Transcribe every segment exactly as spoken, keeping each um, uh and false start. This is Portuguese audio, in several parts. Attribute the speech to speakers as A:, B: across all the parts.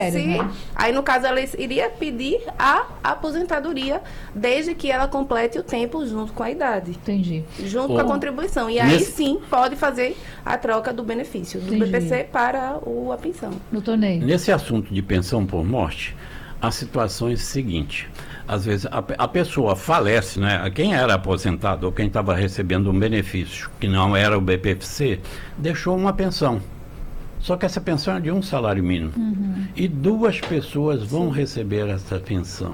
A: Se,
B: né?
A: Aí, no caso, ela iria pedir a aposentadoria desde que ela complete o tempo junto com a idade.
B: Entendi.
A: Junto
C: Oh.
A: com a contribuição. E aí,
C: Nesse...
A: sim, pode fazer a troca do benefício do
B: Entendi.
A: B P C para o, a pensão.
B: Doutor Ney.
C: Nesse assunto de pensão por morte, a situação é a seguinte. Às vezes a, a pessoa falece, né? Quem era aposentado ou quem estava recebendo um benefício que não era o B P C, deixou uma pensão. Só que essa pensão é de um salário mínimo.
B: Uhum.
C: E duas pessoas vão receber essa pensão.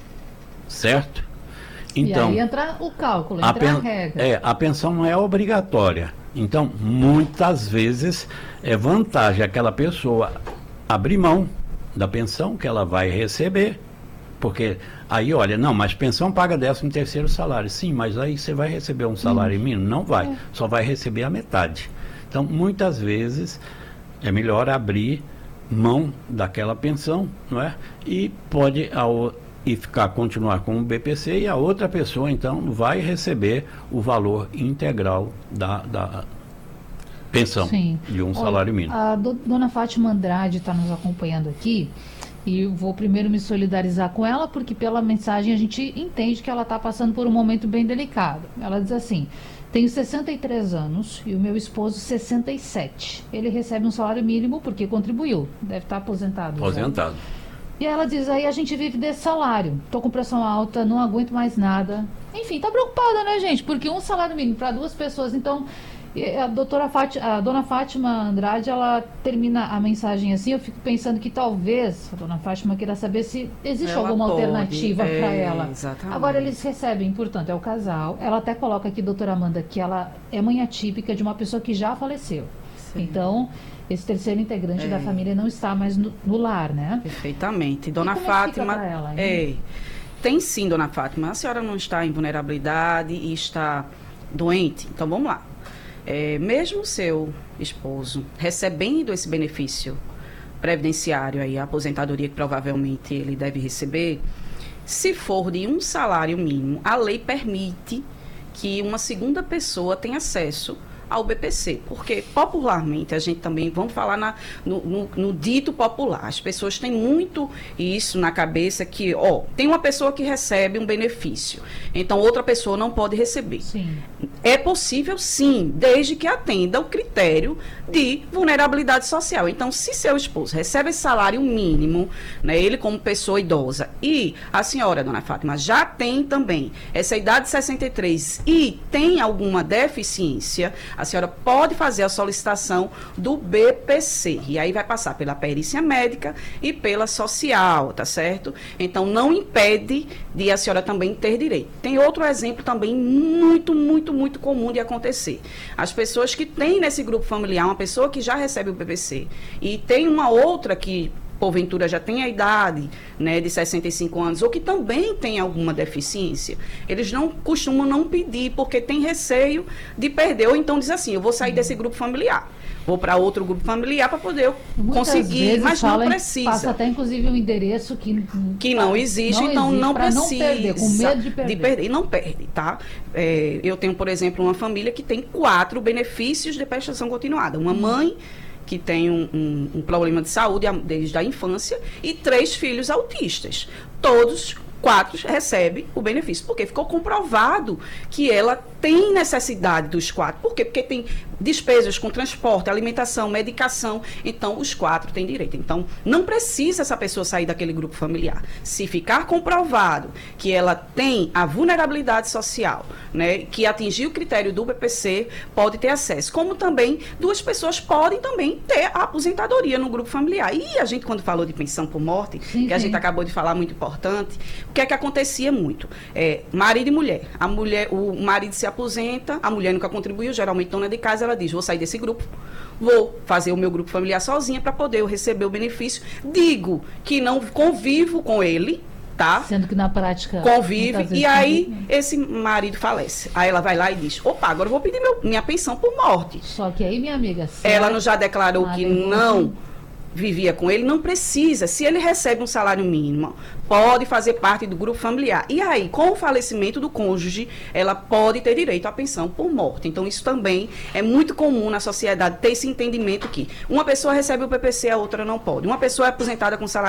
C: Certo? Então,
B: e aí entra o cálculo,
C: a,
B: entra
C: pen...
B: a regra.
C: é, a pensão não é obrigatória. Então, muitas vezes é vantagem aquela pessoa abrir mão da pensão que ela vai receber. Porque aí, olha, não, mas pensão paga décimo terceiro salário. Sim, mas aí você vai receber um salário mínimo? Não vai,
B: É.
C: só vai receber a metade. Então, muitas vezes, é melhor abrir mão daquela pensão, não é? E pode ao, e ficar, continuar com o B P C e a outra pessoa, então, vai receber o valor integral da, da pensão.
B: Sim.
C: De um
B: Olha,
C: salário mínimo.
B: A do, dona Fátima Andrade está nos acompanhando aqui. E eu vou primeiro me solidarizar com ela, porque pela mensagem a gente entende que ela está passando por um momento bem delicado. Ela diz assim: tenho sessenta e três anos e o meu esposo sessenta e sete. Ele recebe um salário mínimo porque contribuiu. Deve estar aposentado.
C: Aposentado.
B: Já. E ela diz: aí a gente vive desse salário. Estou com pressão alta, não aguento mais nada. Enfim, tá preocupada, né, gente? Porque um salário mínimo para duas pessoas. Então, a doutora Fátima, a dona Fátima Andrade, ela termina a mensagem assim. Eu fico pensando que talvez a dona Fátima queira saber se existe
D: Ela
B: alguma
D: pode,
B: alternativa
D: é,
B: para ela.
D: exatamente.
B: Agora, eles recebem, portanto, é o casal. Ela até coloca aqui, doutora Amanda, que ela é mãe atípica de uma pessoa que já faleceu.
D: Sim.
B: Então, esse terceiro integrante
D: É.
B: da família não está mais no, no lar, né?
D: Perfeitamente. Dona
B: E como é que fica
D: Fátima.
B: pra ela, hein?
D: é, tem sim, dona Fátima. A senhora não está em vulnerabilidade e está doente. Então vamos lá. É, mesmo seu esposo recebendo esse benefício previdenciário, aí, a aposentadoria que provavelmente ele deve receber, se for de um salário mínimo, a lei permite que uma segunda pessoa tenha acesso ao B P C, porque popularmente a gente também, vamos falar na, no, no, no dito popular, as pessoas têm muito isso na cabeça que, ó, tem uma pessoa que recebe um benefício, então outra pessoa não pode receber.
B: Sim.
D: É possível sim, desde que atenda o critério de vulnerabilidade social. Então, se seu esposo recebe esse salário mínimo, né, ele como pessoa idosa, e a senhora, dona Fátima, já tem também essa idade de sessenta e três e tem alguma deficiência, a senhora pode fazer a solicitação do B P C. E aí vai passar pela perícia médica e pela social, tá certo? Então, não impede de a senhora também ter direito. Tem outro exemplo também muito, muito, muito comum de acontecer. As pessoas que têm nesse grupo familiar uma pessoa que já recebe o B P C e tem uma outra que porventura já tem a idade, né, de sessenta e cinco anos, ou que também tem alguma deficiência, eles não costumam não pedir, porque tem receio de perder, ou então diz assim, eu vou sair desse grupo familiar, vou para outro grupo familiar para poder
B: Muitas
D: conseguir,
B: vezes
D: mas não
B: fala em-
D: precisa.
B: Passa até, inclusive, um endereço que...
D: Que não existe,
B: não
D: então
B: existe,
D: não
B: pra
D: precisa.
B: não perder, com medo de perder.
D: E não perde, tá? É, eu tenho, por exemplo, uma família que tem quatro benefícios de prestação continuada. Uma mãe que tem um, um, um problema de saúde a- desde a infância e três filhos autistas. Todos quatro recebem o benefício, porque ficou comprovado que ela tem necessidade dos quatro. Por quê? Porque tem despesas com transporte, alimentação, medicação. Então, os quatro têm direito. Então, não precisa essa pessoa sair daquele grupo familiar. Se ficar comprovado que ela tem a vulnerabilidade social, né, que atingiu o critério do B P C, pode ter acesso. Como também, duas pessoas podem também ter a aposentadoria no grupo familiar. E a gente, quando falou de pensão por morte,
B: Sim,
D: que a
B: sim.
D: gente acabou de falar, muito importante, o que é que acontecia muito? É, marido e mulher. A mulher, o marido se aposenta, a mulher nunca contribuiu, geralmente dona de casa, ela diz, vou sair desse grupo, vou fazer o meu grupo familiar sozinha para poder eu receber o benefício. Digo que não convivo com ele, tá?
B: Sendo que na prática...
D: Convive,
B: muitas vezes
D: e aí
B: convive.
D: esse marido falece. Aí ela vai lá e diz, opa, agora eu vou pedir meu, minha pensão por morte.
B: Só que aí, minha amiga...
D: Ela
B: certo,
D: não já declarou
B: a
D: que
B: lei
D: não vivia com ele, não precisa. Se ele recebe um salário mínimo, pode fazer parte do grupo familiar. E aí, com o falecimento do cônjuge, ela pode ter direito à pensão por morte. Então, isso também é muito comum na sociedade, ter esse entendimento que uma pessoa recebe o P P C, a outra não pode. Uma pessoa é aposentada com salário